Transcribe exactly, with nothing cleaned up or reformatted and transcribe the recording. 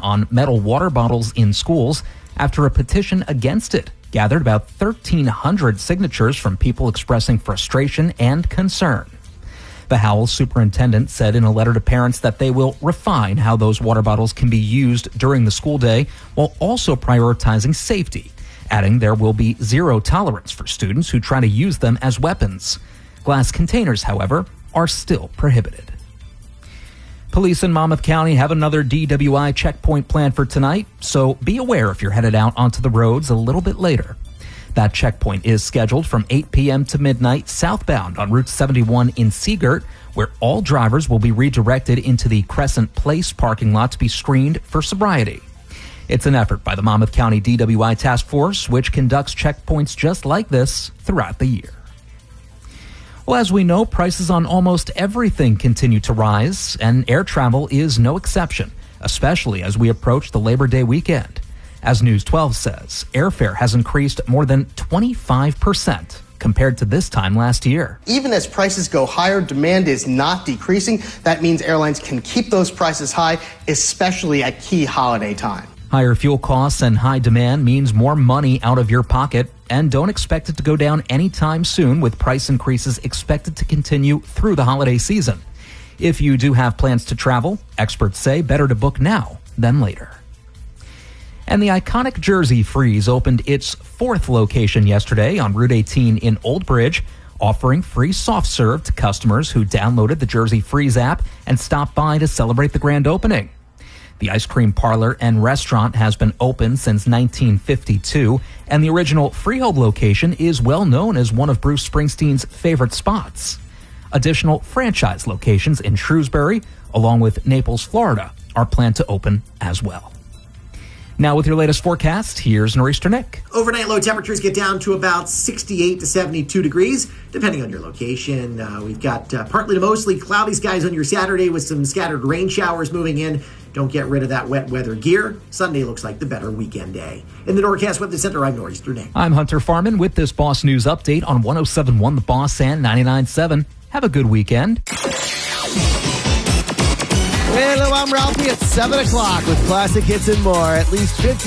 on metal water bottles in schools after a petition against it gathered about thirteen hundred signatures from people expressing frustration and concern. The Howell superintendent said in a letter to parents that they will refine how those water bottles can be used during the school day while also prioritizing safety, adding there will be zero tolerance for students who try to use them as weapons. Glass containers, however, are still prohibited. Police in Monmouth County have another D W I checkpoint planned for tonight, so be aware if you're headed out onto the roads a little bit later. That checkpoint is scheduled from eight p.m. to midnight southbound on Route seventy-one in Seagirt, where all drivers will be redirected into the Crescent Place parking lot to be screened for sobriety. It's an effort by the Monmouth County D W I Task Force, which conducts checkpoints just like this throughout the year. Well, as we know, prices on almost everything continue to rise, and air travel is no exception, especially as we approach the Labor Day weekend. As News twelve says, airfare has increased more than twenty-five percent compared to this time last year. Even as prices go higher, demand is not decreasing. That means airlines can keep those prices high, especially at key holiday time. Higher fuel costs and high demand means more money out of your pocket, and don't expect it to go down anytime soon, with price increases expected to continue through the holiday season. If you do have plans to travel, experts say better to book now than later. And the iconic Jersey Freeze opened its fourth location yesterday on Route eighteen in Old Bridge, offering free soft serve to customers who downloaded the Jersey Freeze app and stopped by to celebrate the grand opening. The ice cream parlor and restaurant has been open since nineteen fifty-two, and the original Freehold location is well known as one of Bruce Springsteen's favorite spots. Additional franchise locations in Shrewsbury, along with Naples, Florida, are planned to open as well. Now with your latest forecast, here's Nor'easter Nick. Overnight low temperatures get down to about sixty-eight to seventy-two degrees, depending on your location. Uh, we've got uh, partly to mostly cloudy skies on your Saturday with some scattered rain showers moving in. Don't get rid of that wet weather gear. Sunday looks like the better weekend day. In the Norcast Weather Center, I'm Nor'easter Nick. I'm Hunter Farman with this Boss News Update on one oh seven point one The Boss and ninety-nine point seven. Have a good weekend. Hello, I'm Ralphie at seven o'clock with classic hits and more. At least fifty